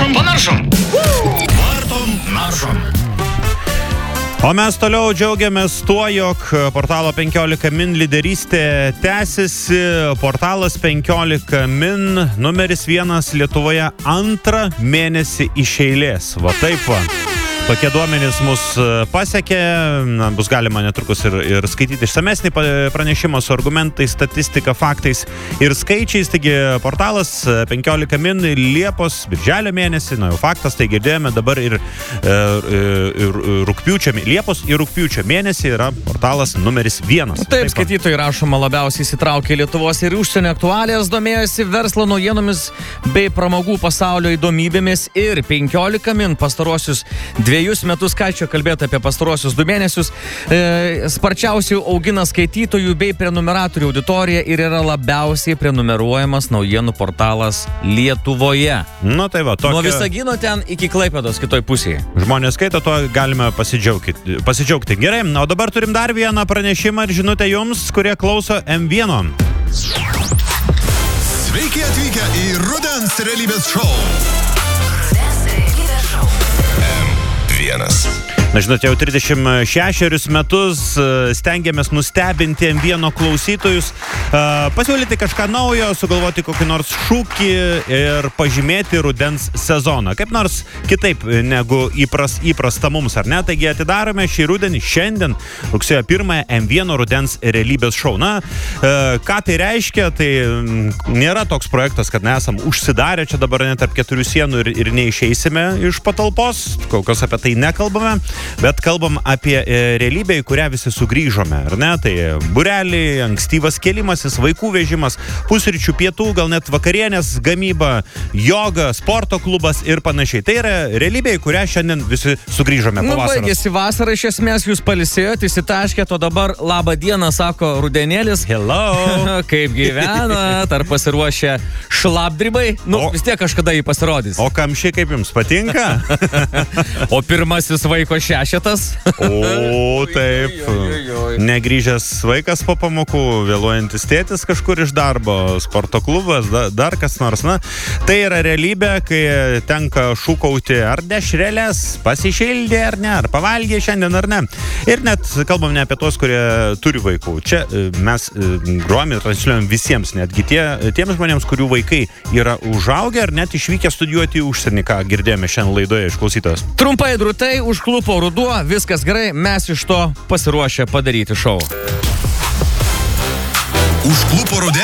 Panaršom. Vartom, naršom. O mes toliau džiaugiamės tuo, jog portalo 15 min lyderystė tęsiasi. Portalas 15 min numeris 1 Lietuvoje 2 mėnesį iš eilės. Va taip va. Tokie duomenys mus pasiekė, bus galima netrukus ir skaityti išsamesnį pranešimą su argumentais, statistika, faktais ir skaičiais. Taigi portalas 15 min Liepos, birželio mėnesį, jau faktas, tai girdėjome dabar ir rugpjūčio, Liepos ir rugpjūčio mėnesį yra portalas numeris 1. Taip, skaitytojai rašoma labiausiai įsitraukė Lietuvos ir užsienio aktualijas, domėjosi verslo naujienomis bei pramogų pasaulio įdomybėmis ir 15 min pastaruosius 2 metus, ką čia kalbėti apie pastaruosius 2 mėnesius, sparčiausiai augina skaitytojų bei prenumeratorių auditoriją ir yra labiausiai prenumeruojamas naujienų portalas Lietuvoje. Nu tai va, tokia... Nuo Visagino ten iki Klaipėdos kitoj pusėje. Žmonės skaito, to galime pasidžiaugti. Gerai, o dabar turim dar vieną pranešimą ir žinutę jums, kurie klauso M1. Sveiki atvykę į Rudens realybės šou. Na, žinote, jau 36 metus stengiamės nustebinti M1 klausytojus, pasiūlyti kažką naujo, sugalvoti kokį nors šūkį ir pažymėti rudens sezoną. Kaip nors kitaip negu įprasta mums, ar ne? Taigi atidarome šį rudenį šiandien, rugsėjo 1 M1 rudens realybės šou. Na, ką tai reiškia? Tai nėra toks projektas, kad nesam užsidarę čia dabar net tarp 4 sienų ir neišeisime iš patalpos. Kol kas apie tai nekalbame. Bet kalbam apie realybę, į kurią visi sugrįžome, ar ne? Tai būreliai, ankstyvas kėlimasis, vaikų vežimas, pusryčių, pietų, gal net vakarienės gamyba, joga, sporto klubas ir panašiai. Tai yra realybė, į kurią šiandien visi sugrįžome po vasaros. Baigėsi vasara, iš esmės jūs palisėjot, įsitaškėt, o dabar labą dieną, sako rudenėlis. Hello! Kaip gyvenat, ar pasiruošę šlapdribai? Vis tiek kažkada jį pasirodys. O kamščiai kaip jums patinka? O pirmasis vaiko šešetas. O, taip. Negrįžęs vaikas po pamokų, vėluojantis tėtis kažkur iš darbo, sporto klubas, dar kas nors. Na, tai yra realybė, kai tenka šūkauti ar dešrelės, pasišildė ar ne, ar pavalgė šiandien ar ne. Ir net kalbam ne apie tos, kurie turi vaikų. Čia mes grojame ir transliuojam visiems, netgi tiems žmonėms, kurių vaikai yra užaugę ar net išvykę studijuoti į užsienį, ką girdėjome šiandien laidoje iš klausytojos. Trumpai drūtai, užklupo ruduo, viskas gerai, mes iš to pasiruošę padaryti šou. Užklupo rudenį.